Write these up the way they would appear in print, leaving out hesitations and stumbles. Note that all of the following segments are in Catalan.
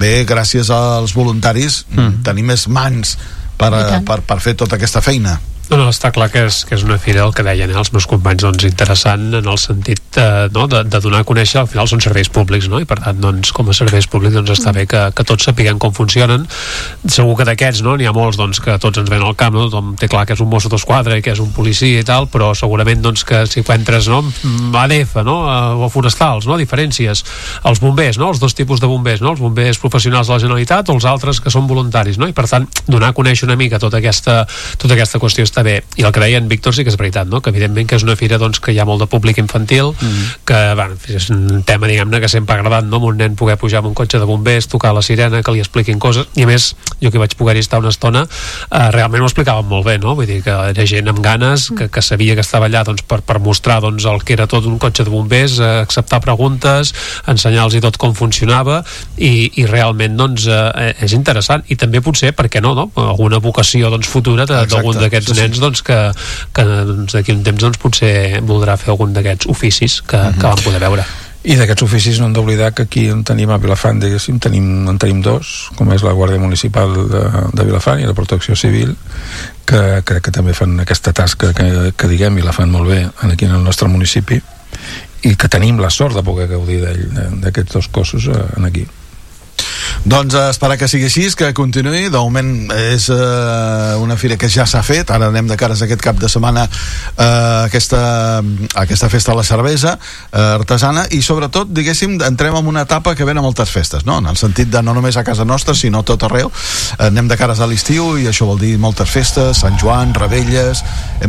també gràcies als voluntaris tenir més mans per fer tota aquesta feina. No, està clar que és una fira, el que deien els meus companys, doncs interessant en el sentit de donar a conèixer, al final són serveis públics, no? I per tant, doncs, com a serveis públics doncs està bé que tots sapiguem com funcionen. Segur que d'aquests, no? N'hi ha molts doncs, que tots ens ven al camp, no? Tothom té clar que és un mosso d'esquadra i que és un policia i tal, però segurament doncs, que si entres, no? ADF, no? O forestals, no? Diferències. Els bombers, no? Els dos tipus de bombers, no? Els bombers professionals de la Generalitat o els altres que són voluntaris, no? I per tant, donar a conèixer una mica tota aquesta qüestió està bé. I el que deia en Víctor sí que és veritat, no? Que evidentment que és una fira doncs, que hi ha molt de públic infantil, que bueno, és un tema, diguem-ne, que sempre ha agradat, no? Un nen poder pujar amb un cotxe de bombers, tocar la sirena, que li expliquin coses, i a més, jo que vaig poder-hi estar una estona, realment ho explicaven molt bé, no? Vull dir que era gent amb ganes, que sabia que estava allà doncs, per mostrar doncs, el que era tot un cotxe de bombers, acceptar preguntes, ensenyar-los tot com funcionava, i realment doncs, és interessant, i també potser, per què no? Alguna vocació doncs, futura d'algun d'aquests nens doncs, que doncs, d'aquí un temps doncs, potser voldrà fer algun d'aquests oficis que vam poder veure. I d'aquests oficis no hem d'oblidar que aquí on tenim a Vilafant, diguéssim, en tenim dos, com és la Guàrdia Municipal de Vilafant i la Protecció Civil, que crec que també fan aquesta tasca que diguem, i la fan molt bé aquí en el nostre municipi, i que tenim la sort de poder gaudir d'aquests dos cossos aquí. Doncs esperar que sigui així, que continuï. De moment és una fira que ja s'ha fet, ara anem de cares aquest cap de setmana aquesta festa de la cervesa artesana, i sobretot, diguéssim, entrem en una etapa que ven a moltes festes, no? En el sentit de no només a casa nostra, sinó tot arreu. Anem de cares a l'estiu i això vol dir moltes festes, Sant Joan, Rebelles,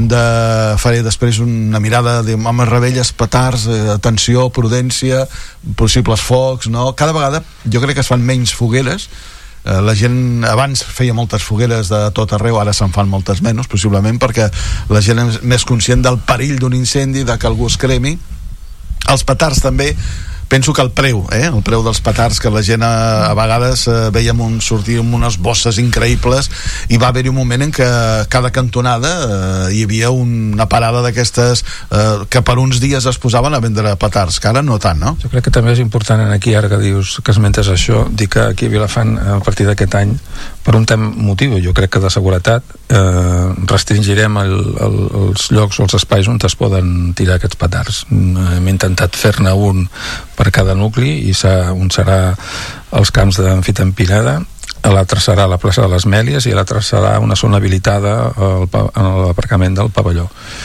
faré després una mirada amb Rebelles, petards, atenció, prudència, possibles focs, no? Cada vegada jo crec que es fan menys fogueres. La gent abans feia moltes fogueres de tot arreu, ara se'n fan moltes menys, possiblement perquè la gent és més conscient del perill d'un incendi, de que algú es cremi. Els petards també, penso que el preu dels petards, que la gent a vegades veiem sortir amb unes bosses increïbles, i va haver-hi un moment en què cada cantonada hi havia una parada d'aquestes que per uns dies es posaven a vendre petards, que ara no tant, no? Jo crec que també és important aquí, ara que dius que esmentes això, dir que aquí a Vilafant a partir d'aquest any, per un motiu, jo crec que de seguretat, restringirem els llocs o els espais on es poden tirar aquests petards. Hem intentat fer-ne un per cada nucli, i un serà els camps d'Amfitempinada, l'altre serà la plaça de les Mèlies, i l'altre serà una zona habilitada en l'aparcament del pavelló.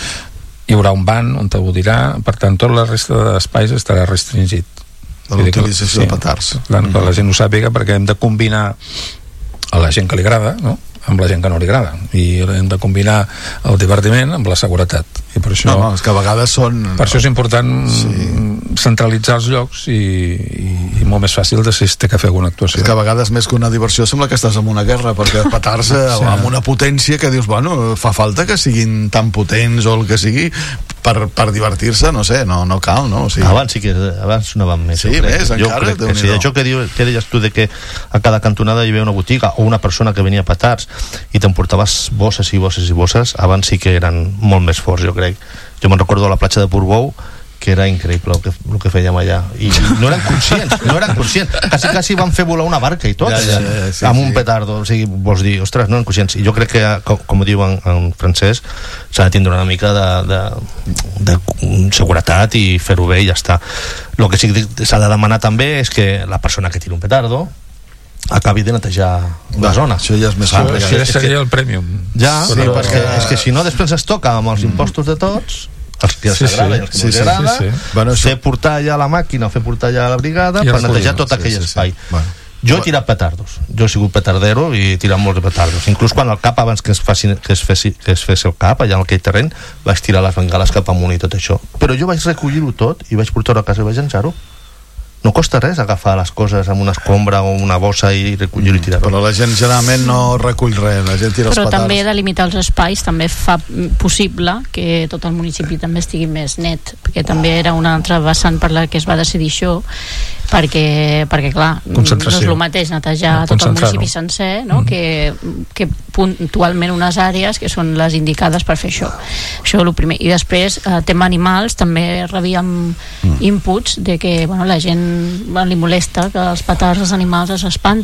Hi haurà un ban on ho dirà, per tant tota la resta d'espais estarà restringit de l'utilització de petards. Que la gent ho sàpiga, perquè hem de combinar a la gent que li agrada, no?, amb la gent que no li agrada, i hem de combinar el divertiment amb la seguretat, i per això és que a vegades per això és important centralitzar els llocs, i molt més fàcil de si es té que fer alguna actuació. És que a vegades més que una diversió sembla que estàs en una guerra, perquè petards amb una potència que dius, bueno, fa falta que siguin tan potents o el que sigui per divertir-se, no sé, no cal, no? O sigui, abans sonaven més. Sí, més, encara. Sí, això que deies tu de que a cada cantonada hi havia una botiga o una persona que venia a petards i t'emportaves bosses i bosses i bosses, abans sí que eren molt més forts, jo crec. Jo me'n recordo a la platja de Portbou, que era increïble el que fèiem allà, i no eren conscients, quasi van fer volar una barca i tot, amb un petardo. O sigui, vols dir, ostres, no eren conscients. I jo crec que, com ho diu en francès, s'ha de tindre una mica de seguretat i fer-ho bé i ja està. El que sí que s'ha de demanar també és que la persona que tira un petardo acabi de netejar la zona. Això ja és més complicat. Això seria el premium. Ja, perquè és que si no després es toca amb els impostos de tots, els que s'agrada i els que no els agrada, bueno, fer portar allà la màquina o fer portar allà la brigada per netejar tot aquell espai. Bueno. Jo he tirat petardos, jo he sigut petardero i he tirat molts de petardos, inclús quan el cap, abans que es fes el cap allà en aquell terreny, vaig tirar les bengales cap amunt i tot això, però jo vaig recollir-ho tot i vaig portar-ho a casa i vaig llançar-ho. No costa res agafar les coses amb una escombra o una bossa i recollir-ho i tirar-ho. Però la gent generalment no recull res, la gent tira els petards. Però també delimitar els espais també fa possible que tot el municipi també estigui més net, perquè també era una altra vessant per la que es va decidir això, perquè clar, no és el mateix netejar tot el municipi sencer, no? que puntualment unes àrees que són les indicades per fer això és el primer. I després tema animals, també rebíem inputs de que la gent li molesta que els petards, els animals es espanten